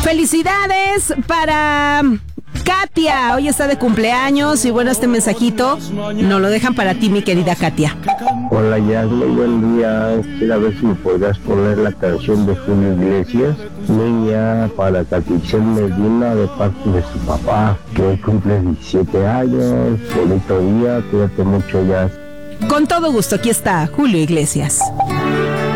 Felicidades para Katia, hoy está de cumpleaños y bueno, este mensajito nos lo dejan para ti, mi querida Katia. Hola, Jazz, muy buen día. Quiero ver si me podrás poner la canción de Julio Iglesias, Niña, para Catrichel Medina, de parte de su papá, que hoy cumple 17 años. Bonito día, cuídate mucho, Jazz. Con todo gusto, aquí está Julio Iglesias.